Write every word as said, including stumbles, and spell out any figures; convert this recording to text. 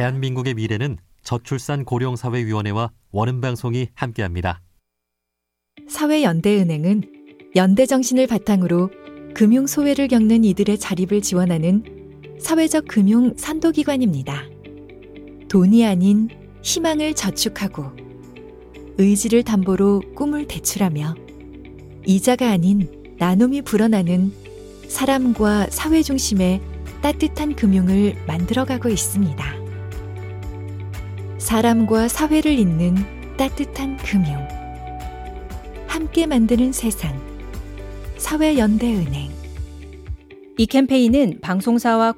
대한민국의 미래는 저출산 고령사회위원회와 원음방송이 함께합니다. 사회연대은행은 연대정신을 바탕으로 금융소외를 겪는 이들의 자립을 지원하는 사회적 금융 선도기관입니다. 돈이 아닌 희망을 저축하고 의지를 담보로 꿈을 대출하며 이자가 아닌 나눔이 불어나는 사람과 사회 중심의 따뜻한 금융을 만들어가고 있습니다. 사람과 사회를 잇는 따뜻한 금융. 함께 만드는 세상. 사회연대은행. 이 캠페인은 방송사와